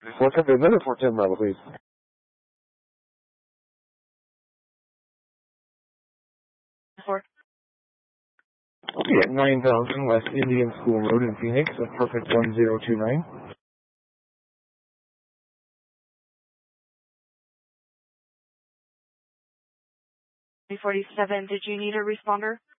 What's up, another 410 level, please? Okay, at 9000 West Indian School Road in Phoenix, a perfect 1029. 347, did you need a responder?